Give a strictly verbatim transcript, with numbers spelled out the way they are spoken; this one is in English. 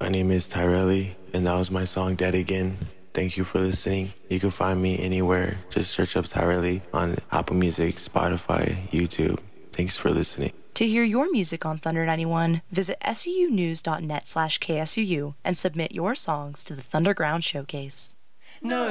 My name is Tyrelli, and that was my song Dead Again. Thank you for listening. You can find me anywhere. Just search up Tyrelli on Apple Music, Spotify, YouTube. Thanks for listening. To hear your music on Thunder ninety-one, visit sunews.net slash KSUU and submit your songs to the Thunderground Showcase. No.